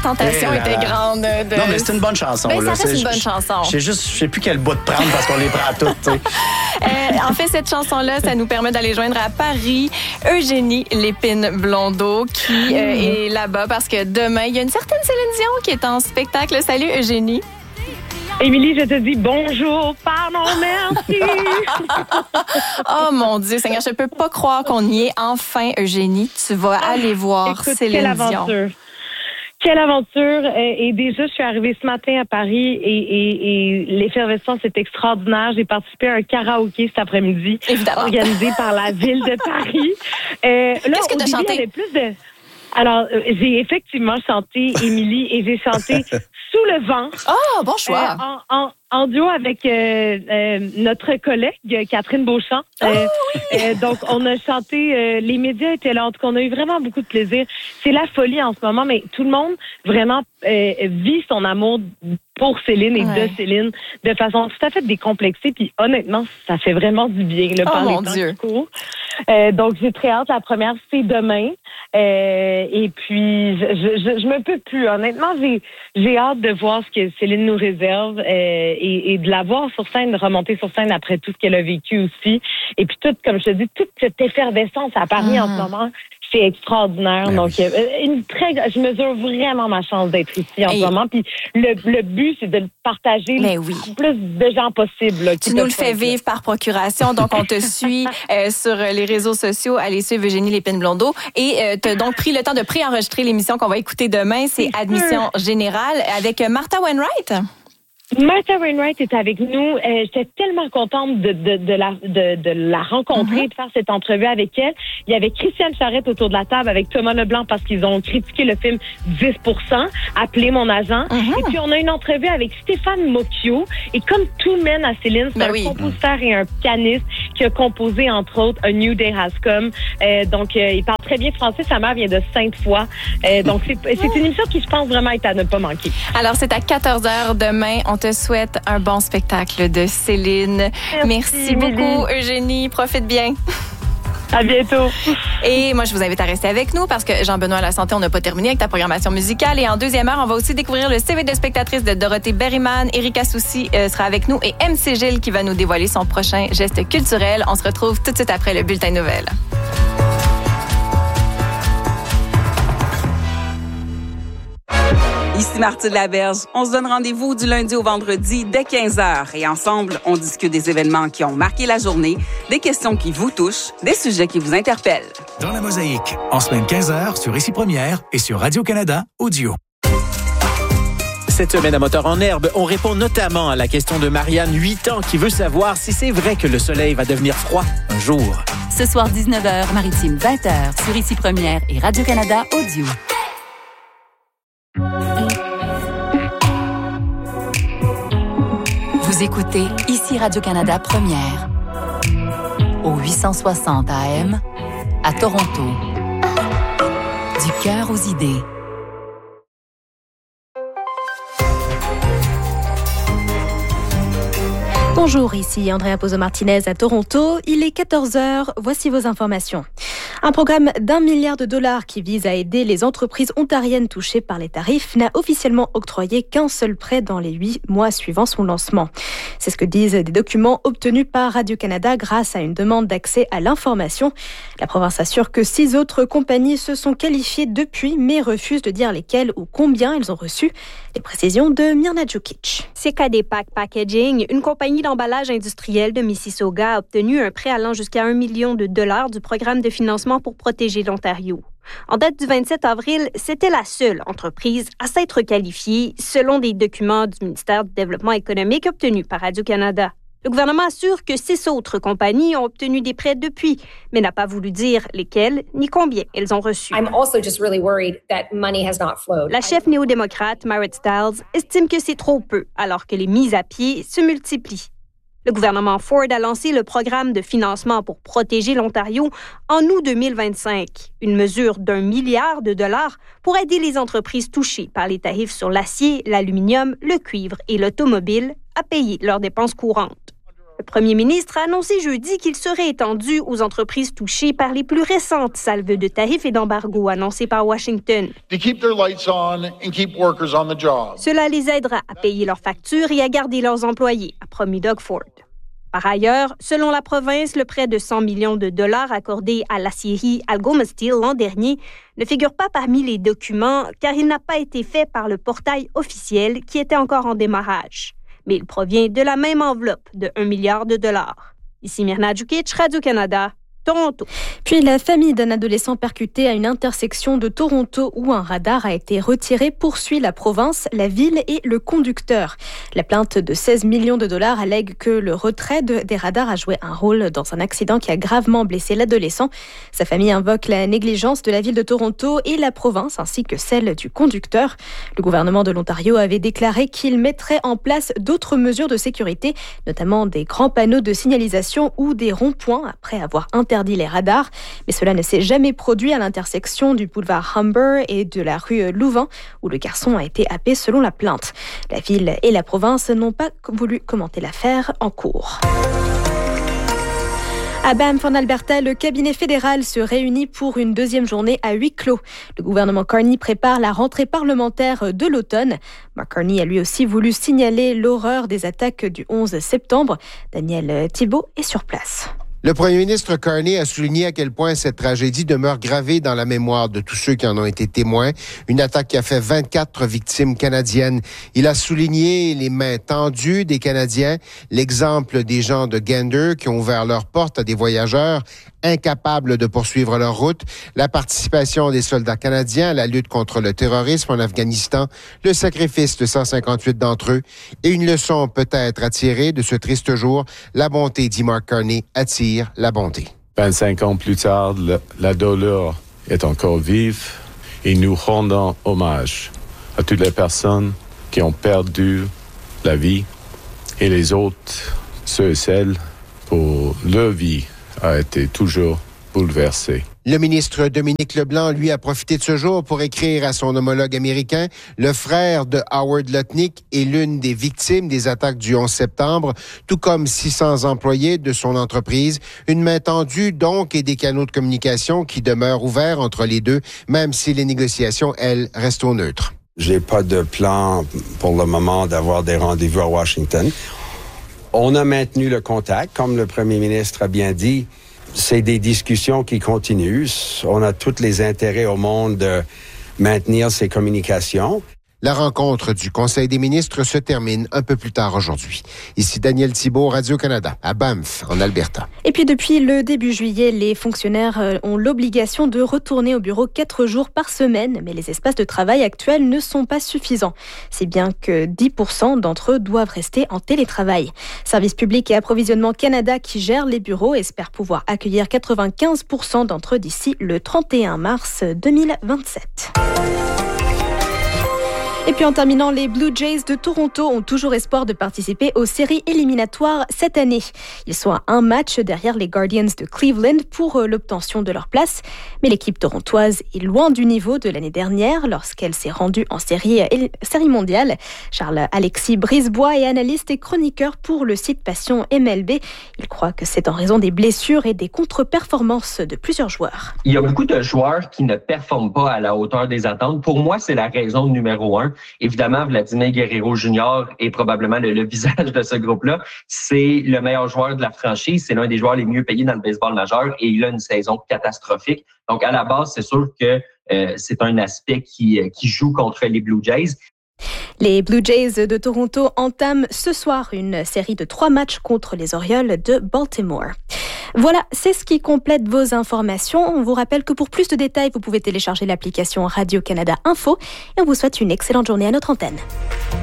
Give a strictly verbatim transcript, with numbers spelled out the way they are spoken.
tentation Et était là, grande. De... Non, mais c'est une bonne chanson. Ben, là. ça reste c'est, une bonne je, chanson. Je sais juste, je sais plus quel bout de prendre parce qu'on les prend toutes. euh, en fait, cette chanson-là, ça nous permet d'aller joindre à Paris Eugénie Lépine-Blondeau qui euh, est là-bas parce que demain, il y a une certaine Céline Dion qui est en spectacle. Salut Eugénie. Émilie, je te dis bonjour, pardon, merci. Oh mon Dieu, Seigneur, je peux pas croire qu'on y est enfin, Eugénie. Tu vas aller voir Écoute, Céline quelle aventure. Dion. Quelle aventure. Et déjà, je suis arrivée ce matin à Paris et, et, et l'effervescence est extraordinaire. J'ai participé à un karaoké cet après-midi, Évidemment. organisé par la ville de Paris. Euh, là, Qu'est-ce que au t'as début, chanté? il y avait plus de... Alors, euh, j'ai effectivement chanté Émilie et j'ai chanté Sous le vent. Oh, bon choix. Euh, en, en, en duo avec euh, euh, notre collègue Catherine Beauchamp. Oh, Euh, oui. euh, donc, on a chanté, euh, les médias étaient là. En tout cas, on a eu vraiment beaucoup de plaisir. C'est la folie en ce moment, mais tout le monde vraiment euh, vit son amour pour Céline et Ouais. de Céline de façon tout à fait décomplexée. Puis honnêtement, ça fait vraiment du bien là, Oh, par mon les temps Dieu. qui courent. Euh, donc, j'ai très hâte. La première, c'est demain. Euh, et puis, je, je, je me peux plus. Honnêtement, j'ai, j'ai hâte de voir ce que Céline nous réserve euh, et, et de la voir sur scène, de remonter sur scène après tout ce qu'elle a vécu aussi. Et puis, tout, comme je te dis, toute cette effervescence à Paris Mm. en ce moment, c'est extraordinaire. Ben Donc, oui. euh, une très, je mesure vraiment ma chance d'être ici en Et- ce moment. Puis, le, le but, c'est de le partager Ben le oui. plus de gens possible. là, qui Tu nous peuvent le fais être là. vivre par procuration, donc on te suit euh, sur les réseaux sociaux. Allez suivre Eugénie Lépine-Blondeau. Et tu as donc pris le temps de pré-enregistrer l'émission qu'on va écouter demain. C'est C'est Admission Générale avec Martha Wainwright. Martha Wainwright est avec nous. Euh, J'étais tellement contente de, de, de, la, de, de la rencontrer, Mm-hmm. de faire cette entrevue avec elle. Il y avait Christiane Charette autour de la table avec Thomas Leblanc parce qu'ils ont critiqué le film dix pour cent, appelé mon agent. Mm-hmm. Et puis, on a une entrevue avec Stéphane Mocchio. Et comme tout mène à Céline, c'est Ben un oui. compositeur et un pianiste qui a composé, entre autres, A New Day Has Come. Euh, donc, euh, il parle très bien français. Sa mère vient de Sainte-Foy. Euh, donc, c'est c'est une émission qui, je pense, vraiment est à ne pas manquer. Alors, c'est à quatorze heures demain. On te souhaite un bon spectacle de Céline. Merci, Merci, beaucoup, Eugénie. Profite bien. À bientôt. Et moi, je vous invite à rester avec nous parce que Jean-Benoît à la santé, on n'a pas terminé avec ta programmation musicale. Et en deuxième heure, on va aussi découvrir le C V de spectatrice de Dorothée Berryman. Erika Soucy euh, sera avec nous et M C Gilles qui va nous dévoiler son prochain geste culturel. On se retrouve tout de suite après le bulletin de nouvelles. Ici Marthe de la Berge. On se donne rendez-vous du lundi au vendredi dès quinze heures et ensemble, on discute des événements qui ont marqué la journée, des questions qui vous touchent, des sujets qui vous interpellent. Dans la mosaïque, en semaine quinze heures sur Ici Première et sur Radio-Canada Audio. Cette semaine à Moteur en herbe, on répond notamment à la question de Marianne, huit ans, qui veut savoir si c'est vrai que le soleil va devenir froid un jour. Ce soir, dix-neuf heures, Maritime, vingt heures, sur Ici Première et Radio-Canada Audio. Vous écoutez Ici Radio-Canada Première, au huit cent soixante A M, à Toronto. Du cœur aux idées. Bonjour, ici Andrea Pozo-Martinez à Toronto. Il est quatorze heures, voici vos informations. Un programme d'un milliard de dollars qui vise à aider les entreprises ontariennes touchées par les tarifs n'a officiellement octroyé qu'un seul prêt dans les huit mois suivant son lancement. C'est ce que disent des documents obtenus par Radio-Canada grâce à une demande d'accès à l'information. La province assure que six autres compagnies se sont qualifiées depuis, mais refusent de dire lesquelles ou combien elles ont reçu. Les précisions de Mirna Djukic. C K D Pack Packaging, une compagnie d'emballage industriel de Mississauga, a obtenu un prêt allant jusqu'à un million de dollars du programme de financement pour protéger l'Ontario. En date du vingt-sept avril, c'était la seule entreprise à s'être qualifiée selon des documents du ministère du Développement économique obtenus par Radio-Canada. Le gouvernement assure que six autres compagnies ont obtenu des prêts depuis, mais n'a pas voulu dire lesquelles ni combien elles ont reçu. I'm also just really worried that money has not flowed. La chef néo-démocrate, Marit Stiles, estime que c'est trop peu, alors que les mises à pied se multiplient. Le gouvernement Ford a lancé le programme de financement pour protéger l'Ontario en août deux mille vingt-cinq, une mesure d'un milliard de dollars pour aider les entreprises touchées par les tarifs sur l'acier, l'aluminium, le cuivre et l'automobile à payer leurs dépenses courantes. Le premier ministre a annoncé jeudi qu'il serait étendu aux entreprises touchées par les plus récentes salves de tarifs et d'embargo annoncées par Washington. To keep their lights on and keep workers on the job. Cela les aidera à payer leurs factures et à garder leurs employés, a promis Doug Ford. Par ailleurs, selon la province, le prêt de cent millions de dollars accordé à l'acierie Algoma Steel l'an dernier ne figure pas parmi les documents car il n'a pas été fait par le portail officiel qui était encore en démarrage. Mais il provient de la même enveloppe de un milliard de dollars. Ici Myrna Djukic, Radio-Canada, Toronto. Puis la famille d'un adolescent percuté à une intersection de Toronto où un radar a été retiré poursuit la province, la ville et le conducteur. La plainte de seize millions de dollars allègue que le retrait de, des radars a joué un rôle dans un accident qui a gravement blessé l'adolescent. Sa famille invoque la négligence de la ville de Toronto et la province ainsi que celle du conducteur. Le gouvernement de l'Ontario avait déclaré qu'il mettrait en place d'autres mesures de sécurité, notamment des grands panneaux de signalisation ou des ronds-points après avoir interdit interdit les radars, mais cela ne s'est jamais produit à l'intersection du boulevard Humber et de la rue Louvain, où le garçon a été happé selon la plainte. La ville et la province n'ont pas voulu commenter l'affaire en cours. À Banff, en Alberta, le cabinet fédéral se réunit pour une deuxième journée à huis clos. Le gouvernement Carney prépare la rentrée parlementaire de l'automne. Mark Carney a lui aussi voulu signaler l'horreur des attaques du onze septembre. Daniel Thibault est sur place. Le premier ministre Carney a souligné à quel point cette tragédie demeure gravée dans la mémoire de tous ceux qui en ont été témoins. Une attaque qui a fait vingt-quatre victimes canadiennes. Il a souligné les mains tendues des Canadiens, l'exemple des gens de Gander qui ont ouvert leurs portes à des voyageurs incapables de poursuivre leur route, la participation des soldats canadiens à la lutte contre le terrorisme en Afghanistan, le sacrifice de cent cinquante-huit d'entre eux et une leçon peut-être à tirer de ce triste jour. La bonté, dit Mark Carney, attire la bonté. vingt-cinq ans plus tard, la, la douleur est encore vive et nous rendons hommage à toutes les personnes qui ont perdu la vie et les autres, ceux et celles pour leur vie a été toujours bouleversée. Le ministre Dominique Leblanc, lui, a profité de ce jour pour écrire à son homologue américain. Le frère de Howard Lutnick est l'une des victimes des attaques du onze septembre, tout comme six cents employés de son entreprise. Une main tendue, donc, et des canaux de communication qui demeurent ouverts entre les deux, même si les négociations, elles, restent au neutre. J'ai pas de plan pour le moment d'avoir des rendez-vous à Washington. On a maintenu le contact, comme le premier ministre a bien dit. C'est des discussions qui continuent. On a tous les intérêts au monde de maintenir ces communications. La rencontre du Conseil des ministres se termine un peu plus tard aujourd'hui. Ici Daniel Thibault, Radio-Canada, à Banff, en Alberta. Et puis depuis le début juillet, les fonctionnaires ont l'obligation de retourner au bureau quatre jours par semaine, mais les espaces de travail actuels ne sont pas suffisants. C'est bien que dix pour cent d'entre eux doivent rester en télétravail. Service public et approvisionnement Canada, qui gère les bureaux, espère pouvoir accueillir quatre-vingt-quinze pour cent d'entre eux d'ici le trente et un mars deux mille vingt-sept. Et puis en terminant, les Blue Jays de Toronto ont toujours espoir de participer aux séries éliminatoires cette année. Ils sont à un match derrière les Guardians de Cleveland pour l'obtention de leur place. Mais l'équipe torontoise est loin du niveau de l'année dernière lorsqu'elle s'est rendue en série, série mondiale. Charles-Alexis Brisebois est analyste et chroniqueur pour le site Passion M L B. Il croit que c'est en raison des blessures et des contre-performances de plusieurs joueurs. Il y a beaucoup de joueurs qui ne performent pas à la hauteur des attentes. Pour moi, c'est la raison numéro un. Évidemment, Vladimir Guerrero junior est probablement le, le visage de ce groupe-là. C'est le meilleur joueur de la franchise. C'est l'un des joueurs les mieux payés dans le baseball majeur et il a une saison catastrophique. Donc, à la base, c'est sûr que euh, c'est un aspect qui, qui joue contre les Blue Jays. Les Blue Jays de Toronto entament ce soir une série de trois matchs contre les Orioles de Baltimore. Voilà, c'est ce qui complète vos informations. On vous rappelle que pour plus de détails, vous pouvez télécharger l'application Radio-Canada Info et on vous souhaite une excellente journée à notre antenne.